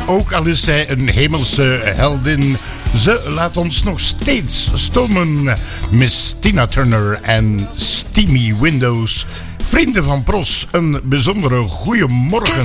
ook al is zij een hemelse heldin, ze laat ons nog steeds stomen. Miss Tina Turner en Steamy Windows. Vrienden van Pros, een bijzondere goeiemorgen.